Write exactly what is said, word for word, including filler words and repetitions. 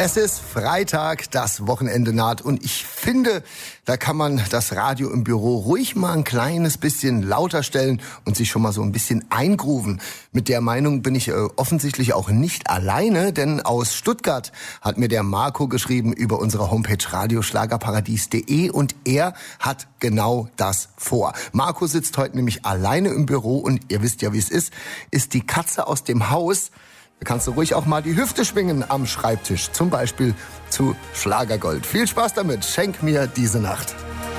Es ist Freitag, das Wochenende naht und ich finde, da kann man das Radio im Büro ruhig mal ein kleines bisschen lauter stellen und sich schon mal so ein bisschen eingrooven. Mit der Meinung bin ich äh, offensichtlich auch nicht alleine, denn aus Stuttgart hat mir der Marco geschrieben über unsere Homepage radioschlagerparadies punkt de und er hat genau das vor. Marco sitzt heute nämlich alleine im Büro und ihr wisst ja, wie es ist, ist die Katze aus dem Haus. Da kannst du ruhig auch mal die Hüfte schwingen am Schreibtisch, zum Beispiel zu Schlagergold. Viel Spaß damit, schenk mir diese Nacht.